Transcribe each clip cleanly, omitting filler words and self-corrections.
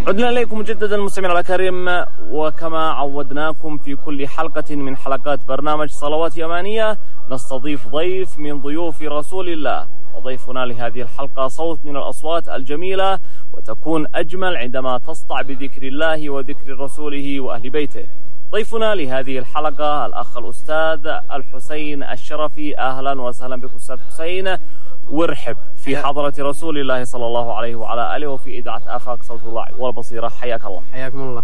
عدنا إليكم مجددا مستمعينا الأكارم، وكما عودناكم في كل حلقة من حلقات برنامج صلوات يمانية نستضيف ضيف من ضيوف رسول الله، وضيفنا لهذه الحلقة صوت من الأصوات الجميلة، وتكون أجمل عندما تسطع بذكر الله وذكر رسوله وأهل بيته. ضيفنا لهذه الحلقة الأخ الأستاذ الحسين الشرفي. أهلا وسهلا بك أستاذ حسين، وارحب في حضرة رسول الله صلى الله عليه وعلى آله وفي إذاعة آفاق صوت الوعي والبصيرة. حياك الله. حياكم الله.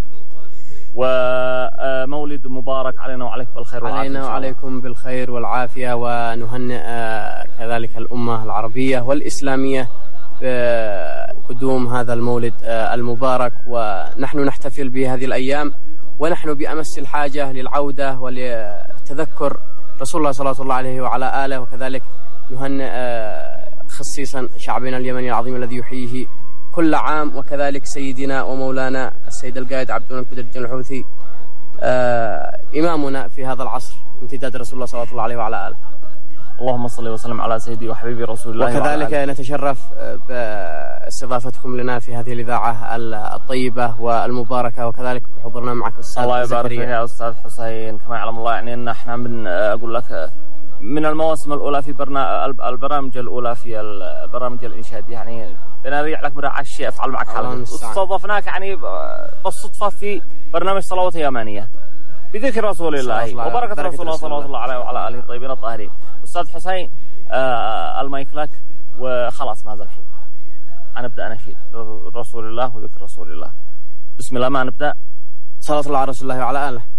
ومولد مبارك علينا وعليك بالخير والعافية. علينا وعليكم بالخير والعافية، ونهنئ كذلك الأمة العربية والإسلامية بقدوم هذا المولد المبارك، ونحن نحتفل بهذه الأيام ونحن بأمس الحاجة للعودة ولتذكر رسول الله صلى الله عليه وعلى آله، وكذلك نهنئ خصيصا شعبنا اليمني العظيم الذي يحييه كل عام، وكذلك سيدنا ومولانا السيد القائد عبد المنعم الدين الحوثي إمامنا في هذا العصر، امتداد رسول الله صلى الله عليه وعلى آله. اللهم صل وسلم على سيدي وحبيبي رسول الله. وكذلك نتشرف باستضافتكم لنا في هذه الإذاعة الطيبة والمباركة، وكذلك بحضورنا معك أستاذ. الله يبارك فيك يا أستاذ حسين. كما يعلم الله يعني أن احنا أقول لك من المواسم الأولى في البرامج الأولى في البرامج الإنشادية، يعني بنريح لك مرة الشيء أفعل معك حلقة، واستضفناك يعني بالصدفة في برنامج صلوات يمانية بذكر رسول الله وبركة رسول الله صلى الله عليه وعلى آله الطيبين الطاهرين. أستاذ حسين المايك لك، وخلاص ماذا الحين نبدأ نشيد رسول الله وذكر رسول الله. بسم الله. ما نبدأ؟ صلاة الله على رسول الله وعلى آله.